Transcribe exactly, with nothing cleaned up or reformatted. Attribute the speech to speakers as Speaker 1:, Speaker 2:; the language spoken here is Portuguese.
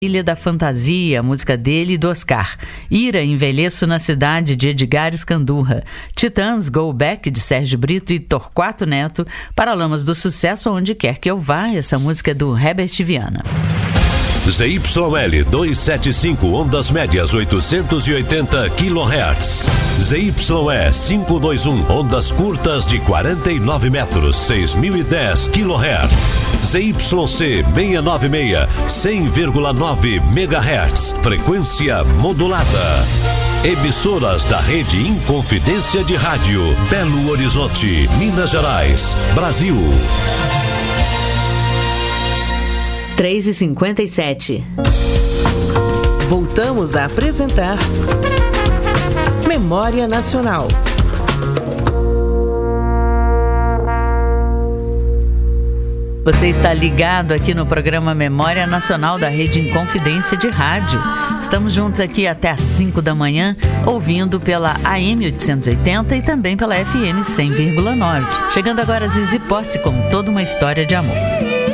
Speaker 1: Ilha da Fantasia, música dele e do Oscar. Ira, Envelheço na Cidade, de Edgar Escandurra. Titãs, Go Back, de Sérgio Brito e Torquato Neto. Paralamas do Sucesso, Onde Quer Que Eu Vá, essa música é do Herbert Viana.
Speaker 2: Z Y L duzentos e setenta e cinco, ondas médias oitocentos e oitenta quilohertz. Z Y E quinhentos e vinte e um, ondas curtas de quarenta e nove metros, seis mil e dez quilohertz. Z Y C seiscentos e noventa e seis, cem vírgula nove megahertz, frequência modulada. Emissoras da rede Inconfidência de Rádio, Belo Horizonte, Minas Gerais, Brasil.
Speaker 1: três e cinquenta e sete.
Speaker 3: Voltamos a apresentar Memória Nacional.
Speaker 1: Você está ligado aqui no programa Memória Nacional da Rede Inconfidência de Rádio. Estamos juntos aqui até às cinco da manhã, ouvindo pela A M oitocentos e oitenta e também pela F M cem vírgula nove. Chegando agora a Zizi Posse com Toda uma História de Amor.